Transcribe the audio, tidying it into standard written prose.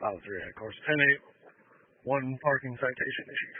File 3 of course 10-8, 1 parking citation issued.